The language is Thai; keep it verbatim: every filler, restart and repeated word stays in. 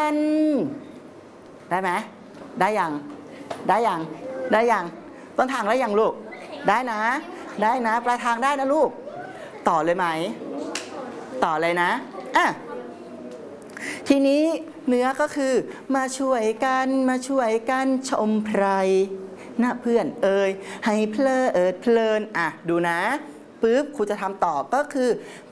ได้ไหมได้ยังได้ยังได้ยังต้นทางได้ยังลูกได้นะได้นะปลายทางได้นะลูกต่อเลยไหมต่อเลยนะอ่ะทีนี้เนื้อก็คือมาช่วยกันมาช่วยกันชมไพรนะเพื่อนเอ่ยให้เพลิดเพลินอ่ะดูนะปึ๊บครูจะทำต่อก็คือ